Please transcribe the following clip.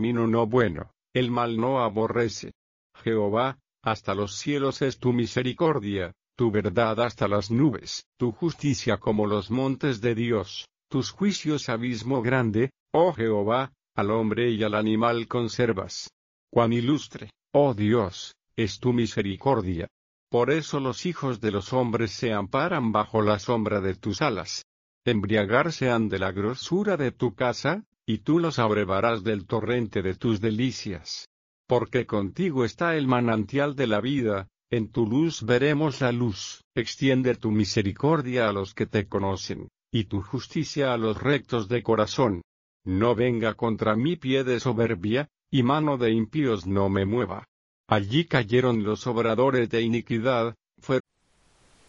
camino no bueno, el mal no aborrece. Jehová, hasta los cielos es tu misericordia, tu verdad hasta las nubes, tu justicia como los montes de Dios, tus juicios abismo grande, oh Jehová, al hombre y al animal conservas. Cuán ilustre, oh Dios, es tu misericordia. Por eso los hijos de los hombres se amparan bajo la sombra de tus alas. Embriagarse han de la grosura de tu casa, y tú los abrevarás del torrente de tus delicias. Porque contigo está el manantial de la vida, en tu luz veremos la luz. Extiende tu misericordia a los que te conocen, y tu justicia a los rectos de corazón. No venga contra mí pie de soberbia, y mano de impíos no me mueva. Allí cayeron los obradores de iniquidad,